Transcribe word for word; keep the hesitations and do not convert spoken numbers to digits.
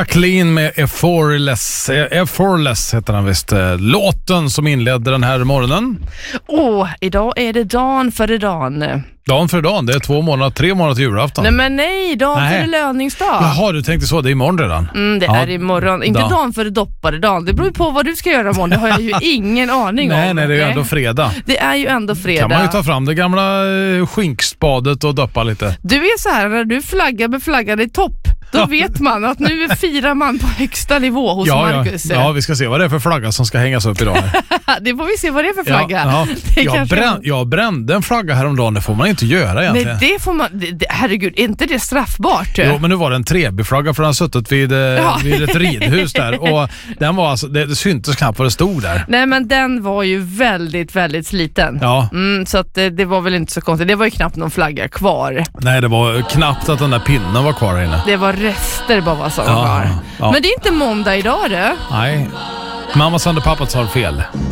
Jacqueline med Effortless. Effortless heter han visst. Låten som inledde den här morgonen. Åh, oh, idag är det dagen före dagen. Dagen för dagen, det är två månader, tre månader till julafton. Nej men nej, dagen nej. För löningsdag. Jaha, du tänkte så, det är imorgon redan. Mm, det ja. är imorgon, inte da. dagen före doppare dagen. Det beror på vad du ska göra imorgon, det har jag ju ingen aning nej, om. Nej, det är ju ändå fredag. Det är ju ändå fredag. Kan man ju ta fram det gamla skinkspadet och doppa lite. Du är så här, när du flaggar med flaggan i topp, då vet man att nu är fyra man på högsta nivå hos ja, Marcus. Ja. ja, vi ska se vad det är för flagga som ska hängas upp idag. Det får vi se vad det är för flagga. Ja, ja. Det jag, kanske... brän, jag brände en flagga häromdagen, det får man inte göra egentligen. Nej, det får man, det, herregud, är inte det straffbart? Jo, men nu var det en Trebby-flagga för han har suttit vid, ja. vid ett ridhus där och den var alltså, det, det syntes knappt vad det stod där. Nej, men den var ju väldigt, väldigt sliten. Ja. Mm, så att det, det var väl inte så konstigt. Det var ju knappt någon flagga kvar. Nej, det var knappt att den där pinnen var kvar inne. Det var rester bara vad som ja, var. Ja. Men det är inte måndag idag, det. Nej, mamma och pappa har fel.